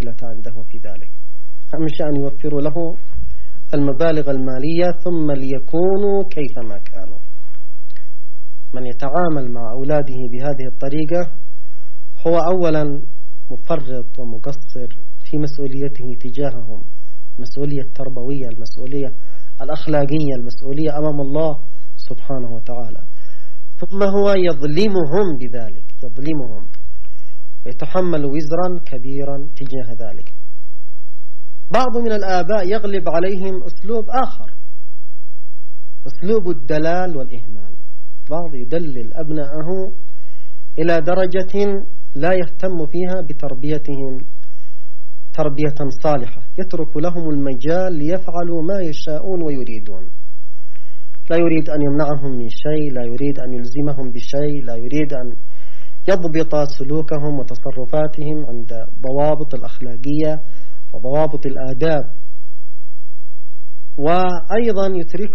مشكلة عنده في ذلك. أهم شيء أن يوفروا له المبالغ المالية ثم ليكونوا كيفما كانوا. من يتعامل مع أولاده بهذه الطريقة هو أولا مفرط ومقصر في مسؤوليته تجاههم، المسؤولية التربوية، المسؤولية الأخلاقية، المسؤولية أمام الله سبحانه وتعالى. ثم هو يظلمهم بذلك، يظلمهم ويتحمل وزرا كبيرا تجاه ذلك. بعض من الآباء يغلب عليهم أسلوب آخر، أسلوب الدلال والإهمال. بعض يدلل أبنائه إلى درجة لا يهتم فيها بتربيتهم تربية صالحة، يترك لهم المجال ليفعلوا ما يشاءون ويريدون. لا يريد أن يمنعهم من شيء، لا يريد أن يلزمهم بشيء، لا يريد أن يضبط سلوكهم وتصرفاتهم عند ضوابط الأخلاقية وضوابط الآداب. وأيضا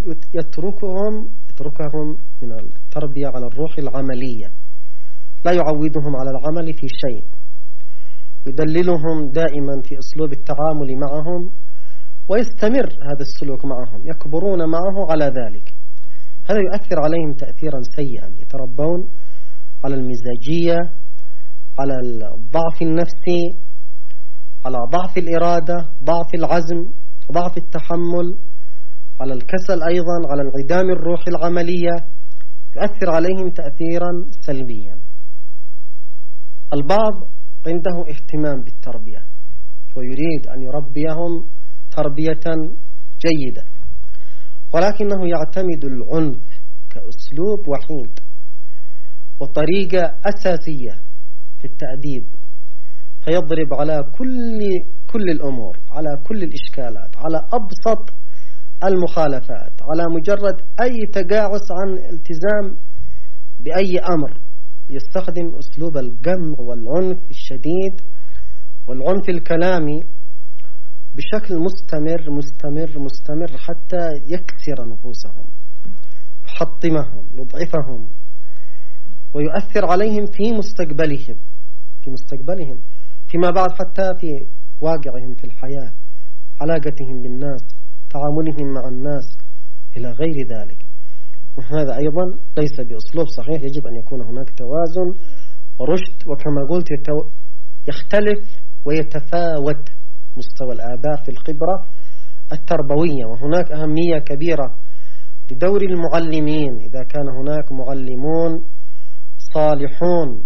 يتركهم من التربية على الروح العملية، لا يعودهم على العمل في شيء، يدللهم دائما في أسلوب التعامل معهم، ويستمر هذا السلوك معهم، يكبرون معه على ذلك. هذا يؤثر عليهم تأثيرا سيئا، يتربون على المزاجية، على الضعف النفسي، على ضعف الإرادة، ضعف العزم، ضعف التحمل، على الكسل أيضا، على انعدام الروح العملية، يؤثر عليهم تأثيرا سلبيا. البعض عنده اهتمام بالتربية ويريد أن يربيهم تربية جيدة، ولكنه يعتمد العنف كأسلوب وحيد وطريقة أساسية في التأديب، فيضرب على كل الأمور، على كل الإشكالات، على أبسط المخالفات، على مجرد أي تجاوز عن التزام بأي أمر يستخدم أسلوب القمع والعنف الشديد والعنف الكلامي بشكل مستمر مستمر مستمر حتى يكسر نفوسهم، يحطمهم، يضعفهم، ويؤثر عليهم في مستقبلهم فيما بعد، حتى في واقعهم في الحياة، علاقتهم بالناس، تعاملهم مع الناس إلى غير ذلك. وهذا أيضا ليس بأسلوب صحيح. يجب أن يكون هناك توازن ورشد، وكما قلت يختلف ويتفاوت مستوى الآباء في الخبرة التربوية، وهناك أهمية كبيرة لدور المعلمين إذا كان هناك معلمون صالحون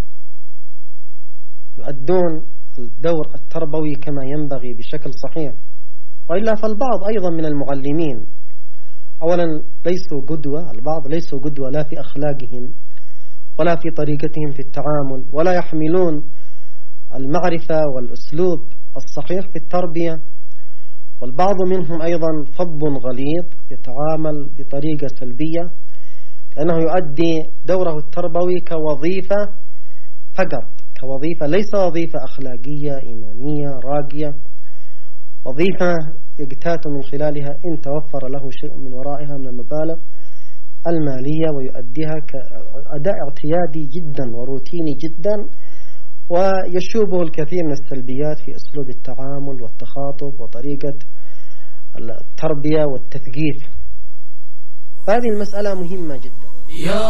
يؤدون الدور التربوي كما ينبغي بشكل صحيح. وإلا فالبعض أيضا من المعلمين أولا ليسوا قدوة، البعض ليسوا قدوة لا في أخلاقهم ولا في طريقتهم في التعامل، ولا يحملون المعرفة والأسلوب الصحيح في التربية. والبعض منهم أيضا فظ غليظ يتعامل بطريقة سلبية، لأنه يؤدي دوره التربوي كوظيفة فقط، كوظيفة ليس وظيفة أخلاقية إيمانية راقية، وظيفة يقتات من خلالها إن توفر له شيء من ورائها من المبالغ المالية، ويؤديها كأداء اعتيادي جدا وروتيني جدا، ويشوبه الكثير من السلبيات في أسلوب التعامل والتخاطب وطريقة التربية والتثقيف. هذه المسألة مهمة جدا.